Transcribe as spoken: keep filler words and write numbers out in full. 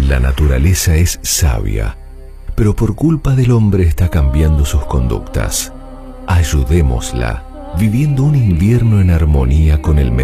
La naturaleza es sabia, pero por culpa del hombre está cambiando sus conductas. Ayudémosla, viviendo un invierno en armonía con el medio